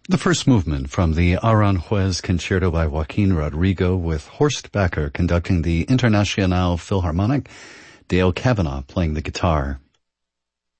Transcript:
The first movement from the Aranjuez Concerto by Joaquin Rodrigo, with Horst Becker conducting the Internationale Philharmonic, Dale Kavanagh playing the guitar.